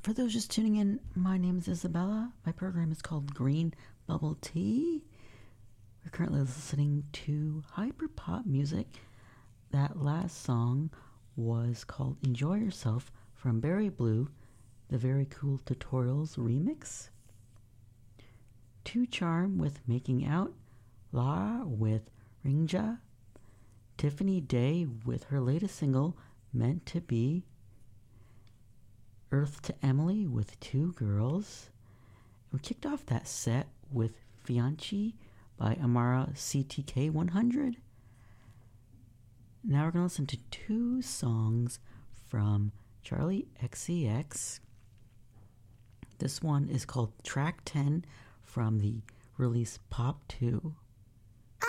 For those just tuning in, my name is Isabella. My program is called Green Bubble Tea. We're currently listening to hyperpop music. That last song was called Enjoy Yourself from Berry Blue, the Very Cool Tutorials remix. Two Charm with Making Out, Lara with Ringja, Tiffany Day with her latest single, Meant to Be, Earth to Emily with Two Girls. We kicked off that set with Fianchi by Amara CTK 100. Now we're going to listen to two songs from Charlie XCX. This one is called Track 10 from the release Pop 2.